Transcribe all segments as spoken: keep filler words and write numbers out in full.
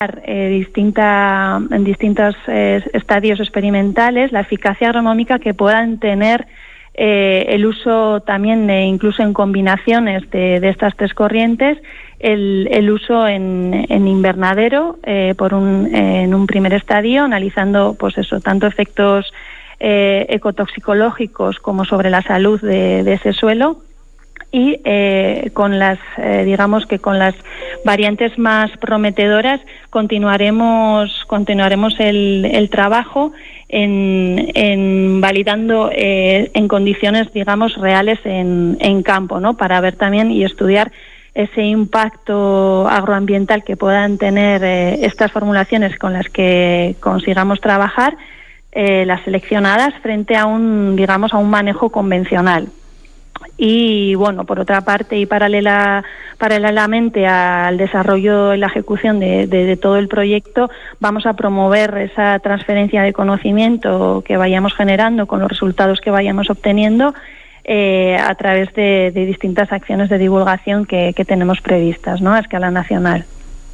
Eh, distinta, en distintos eh, estadios experimentales la eficacia agronómica que puedan tener eh, el uso también, eh, incluso en combinaciones de, de estas tres corrientes, el, el uso en, en invernadero eh, por un, eh, en un primer estadio, analizando pues eso, tanto efectos eh, ecotoxicológicos como sobre la salud de, de ese suelo. Y eh, con las, eh, digamos que con las variantes más prometedoras continuaremos continuaremos el, el trabajo en, en validando eh, en condiciones, digamos, reales en, en campo, ¿no? Para ver también y estudiar ese impacto agroambiental que puedan tener eh, estas formulaciones con las que consigamos trabajar, eh, las seleccionadas, frente a un, digamos, a un manejo convencional. Y bueno, por otra parte y paralela, paralelamente al desarrollo y la ejecución de, de, de todo el proyecto, vamos a promover esa transferencia de conocimiento que vayamos generando con los resultados que vayamos obteniendo eh, a través de, de distintas acciones de divulgación que, que tenemos previstas, ¿no?, a escala nacional.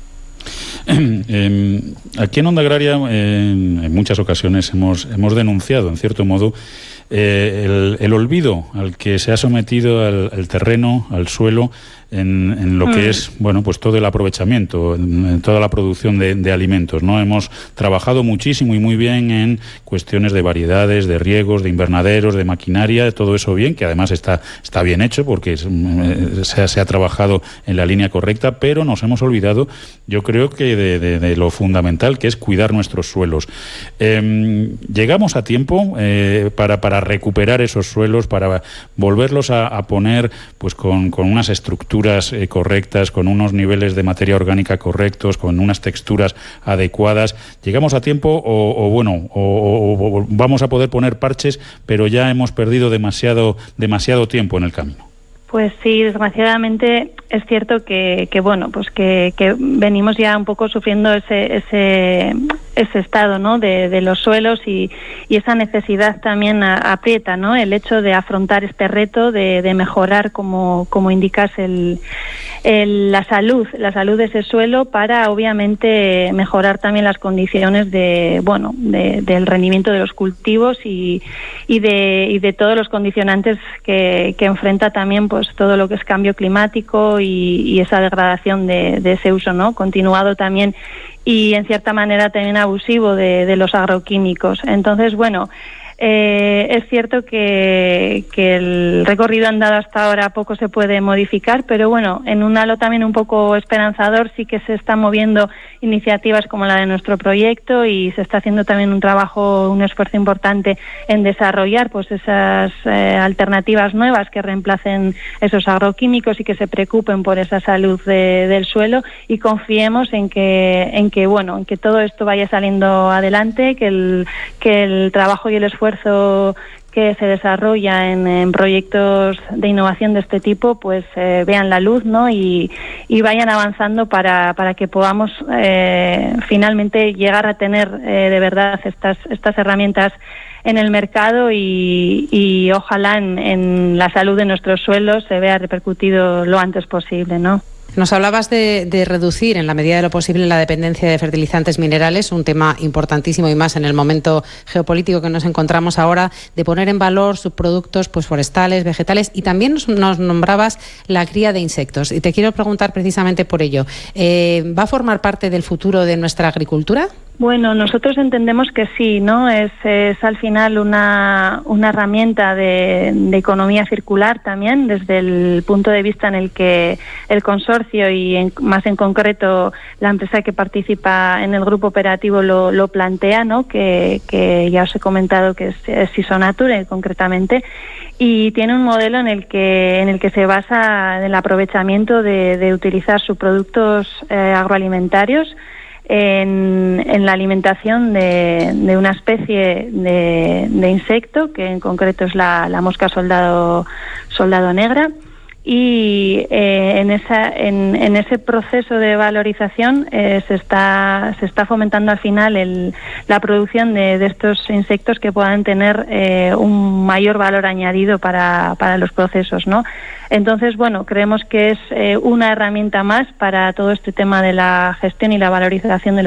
Eh, aquí en Onda Agraria eh, en muchas ocasiones hemos, hemos denunciado, en cierto modo, eh, el, el olvido al que se ha sometido al, al terreno, al suelo, en, en lo mm. que es, bueno, pues todo el aprovechamiento, en, en toda la producción de, de alimentos, ¿no? Hemos trabajado muchísimo y muy bien en cuestiones de variedades, de riegos, de invernaderos, de maquinaria, todo eso bien, que además está, está bien hecho porque es, eh, se, ha, se ha trabajado en la línea correcta, pero nos hemos olvidado, yo creo que de, de, de lo fundamental, que es cuidar nuestros suelos. Eh, llegamos a tiempo eh, para, para recuperar esos suelos, para volverlos a, a poner pues con, con unas estructuras Eh, correctas, con unos niveles de materia orgánica correctos, con unas texturas adecuadas. ¿Llegamos a tiempo o, o bueno, o, o, o vamos a poder poner parches, pero ya hemos perdido demasiado, demasiado tiempo en el camino? Pues sí, desgraciadamente es cierto que, que bueno, pues que, que venimos ya un poco sufriendo ese ese ese estado, ¿no?, de, de los suelos, y, y esa necesidad también a, aprieta, ¿no?, el hecho de afrontar este reto de, de mejorar, como como indicas, el, el la salud, la salud de ese suelo, para obviamente mejorar también las condiciones de, bueno, de, del rendimiento de los cultivos y, y de y de todos los condicionantes que, que enfrenta también, pues todo lo que es cambio climático y, y esa degradación de, de ese uso, ¿no?, continuado también, y en cierta manera también abusivo de, de los agroquímicos. Entonces, bueno, eh, es cierto que, que el recorrido andado hasta ahora poco se puede modificar, pero bueno, en un halo también un poco esperanzador sí que se están moviendo iniciativas como la de nuestro proyecto, y se está haciendo también un trabajo, un esfuerzo importante en desarrollar pues esas eh, alternativas nuevas que reemplacen esos agroquímicos y que se preocupen por esa salud de, del suelo, y confiemos en que en que bueno, en que todo esto vaya saliendo adelante, que el que el trabajo y el esfuerzo que se desarrolla en, en proyectos de innovación de este tipo pues eh, vean la luz, ¿no?, y, y vayan avanzando para, para que podamos eh, finalmente llegar a tener eh, de verdad estas estas herramientas en el mercado, y, y ojalá en, en la salud de nuestros suelos se vea repercutido lo antes posible, ¿no? Nos hablabas de, de reducir en la medida de lo posible la dependencia de fertilizantes minerales, un tema importantísimo y más en el momento geopolítico que nos encontramos ahora, de poner en valor subproductos pues forestales, vegetales, y también nos, nos nombrabas la cría de insectos. Y te quiero preguntar precisamente por ello. Eh, ¿Va a formar parte del futuro de nuestra agricultura? Bueno, nosotros entendemos que sí, ¿no? Es, es al final una, una herramienta de, de economía circular también, desde el punto de vista en el que el consorcio y en, más en concreto la empresa que participa en el grupo operativo lo, lo plantea, ¿no? Que, que ya os he comentado que es, es Sisonature concretamente, y tiene un modelo en el que en el que se basa en el aprovechamiento de, de utilizar subproductos eh, agroalimentarios En, en la alimentación de, de una especie de, de insecto, que en concreto es la, la mosca soldado, soldado negra, y eh, en, esa, en, en ese proceso de valorización eh, se está se está fomentando al final el, la producción de, de estos insectos que puedan tener eh, un mayor valor añadido para, para los procesos, ¿no? Entonces, bueno, creemos que es eh, una herramienta más para todo este tema de la gestión y la valorización de